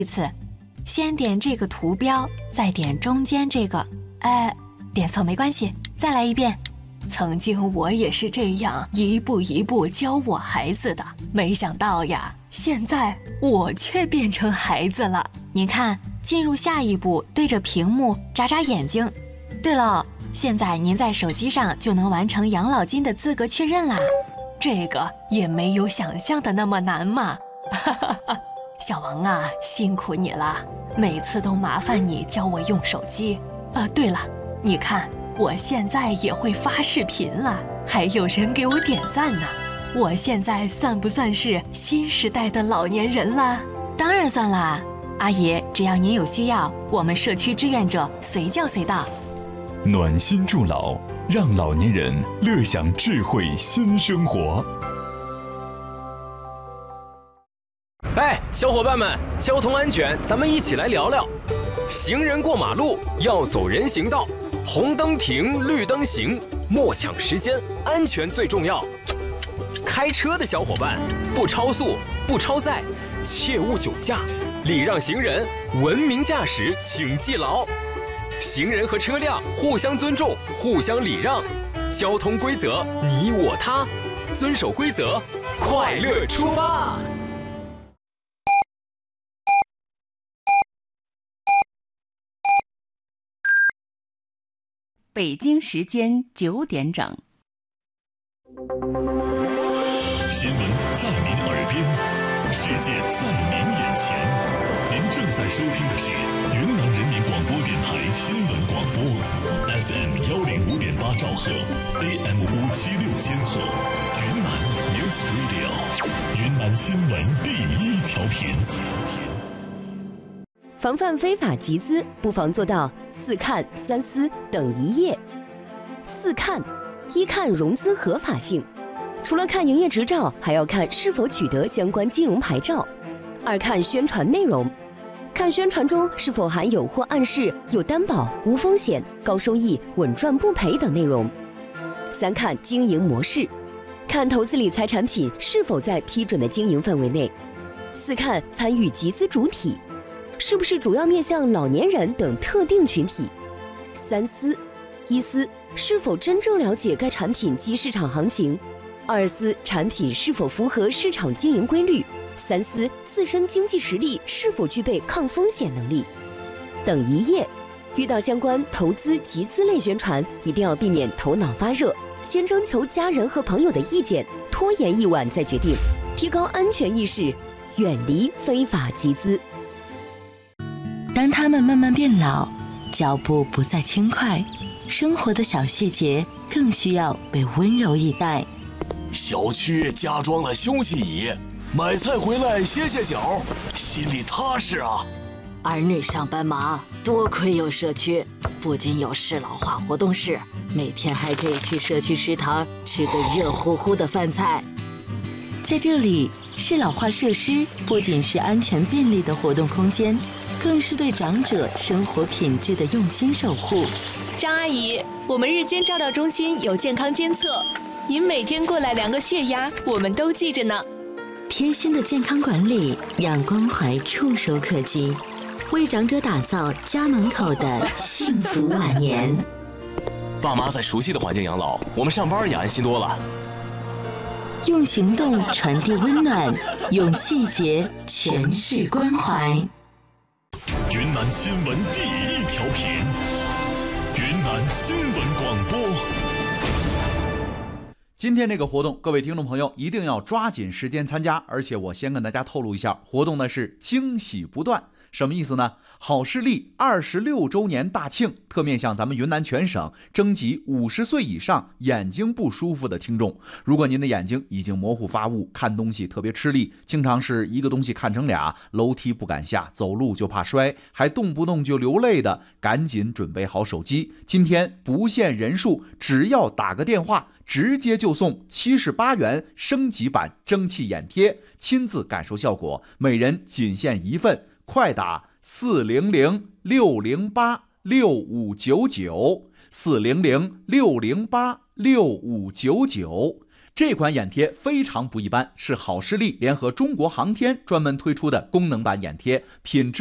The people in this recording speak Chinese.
一次，先点这个图标，再点中间这个，点错没关系，再来一遍。曾经我也是这样一步一步教我孩子的，没想到呀，现在我却变成孩子了。您看，进入下一步，对着屏幕眨眨眼睛。对了，现在您在手机上就能完成养老金的资格确认啦。这个也没有想象的那么难嘛。小王啊，辛苦你了，每次都麻烦你教我用手机。对了，你看我现在也会发视频了，还有人给我点赞呢。我现在算不算是新时代的老年人了？当然算啦，阿姨，只要您有需要，我们社区志愿者随叫随到。 暖心助老，让老年人乐享智慧新生活。 小伙伴们，交通安全咱们一起来聊聊。行人过马路要走人行道，红灯停，绿灯行，莫抢时间，安全最重要。开车的小伙伴，不超速，不超载，切勿酒驾，礼让行人，文明驾驶请记牢。行人和车辆互相尊重，互相礼让，交通规则你我他，遵守规则，快乐出发。 北京时间9点整。 新闻在您耳边，世界在您眼前。您正在收听的是云南人民广播电台新闻广播 ，FM 105.8兆赫 ，AM 576千赫，云南 News Radio， 云南新闻第1调频。 防范非法集资，不妨做到4看3思等一业。4看：一看融资合法性，除了看营业执照，还要看是否取得相关金融牌照。2看宣传内容，看宣传中是否含有或暗示有担保、无风险、高收益、稳赚不赔等内容。3看经营模式，看投资理财产品是否在批准的经营范围内。4看参与集资主体，是不是主要面向老年人等特定群体。3思：一思是否真正了解该产品及市场行情；2思产品是否符合市场经营规律；3思自身经济实力是否具备抗风险能力。等一业：遇到相关投资集资类宣传，一定要避免头脑发热，先征求家人和朋友的意见，拖延一晚再决定，提高安全意识，远离非法集资。 当他们慢慢变老，脚步不再轻快，生活的小细节更需要被温柔以待。 小区加装了休息椅，买菜回来歇歇脚，心里踏实啊。 儿女上班忙，多亏有社区，不仅有适老化活动室，每天还可以去社区食堂吃个热乎乎的饭菜。 在这里，适老化设施不仅是安全便利的活动空间，更是对长者生活品质的用心守护。 张阿姨，我们日间照料中心有健康监测，您每天过来量个血压，我们都记着呢。 贴心的健康管理，让关怀触手可及，为长者打造家门口的幸福晚年。 爸妈在熟悉的环境养老，我们上班也安心多了。 用行动传递温暖，用细节诠释关怀。 云南新闻第1调频，云南新闻广播。 今天这个活动，各位听众朋友一定要抓紧时间参加，而且我先跟大家透露一下，活动呢是惊喜不断。什么意思呢？好视力26周年大庆，特面向咱们云南全省征集50岁以上眼睛不舒服的听众。如果您的眼睛已经模糊发雾，看东西特别吃力，经常是一个东西看成俩，楼梯不敢下，走路就怕摔，还动不动就流泪的，赶紧准备好手机。今天不限人数，只要打个电话，直接就送78元升级版蒸汽眼贴，亲自感受效果，每人仅限1份。快打400-608-6599 400-608-6599， 这款眼贴非常不一般，是好视力联合中国航天专门推出的功能版眼贴，品质